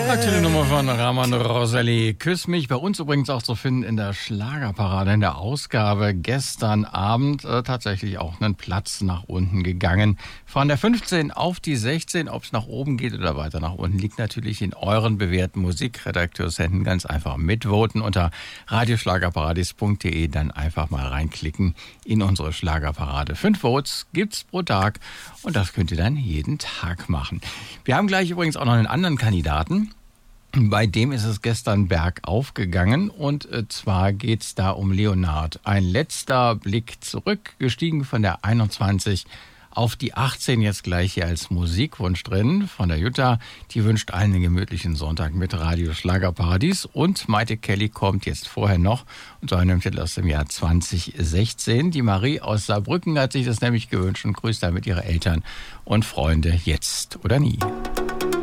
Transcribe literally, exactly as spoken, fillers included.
Aktuelle Nummer von Ramon Roselli. Küss mich. Bei uns übrigens auch zu finden in der Schlagerparade, in der Ausgabe gestern Abend. Äh, tatsächlich auch einen Platz nach unten gegangen. Von der fünfzehn auf die sechzehn. Ob es nach oben geht oder weiter nach unten, liegt natürlich in euren bewährten Musikredakteursenden. Ganz einfach mitvoten unter radioschlagerparadies punkt de. Dann einfach mal reinklicken in unsere Schlagerparade. Fünf Votes gibt's pro Tag und das könnt ihr dann jeden Tag machen. Wir haben gleich übrigens auch noch einen anderen Kandidaten. Bei dem ist es gestern bergauf gegangen und äh, zwar geht's da um Leonard. Ein letzter Blick zurück, gestiegen von der einundzwanzig auf die achtzehn, jetzt gleich hier als Musikwunsch drin von der Jutta. Die wünscht allen einen gemütlichen Sonntag mit Radio Schlagerparadies und Maite Kelly kommt jetzt vorher noch unter einem Titel aus dem Jahr zwanzig sechzehn. Die Marie aus Saarbrücken hat sich das nämlich gewünscht und grüßt damit ihre Eltern und Freunde jetzt oder nie.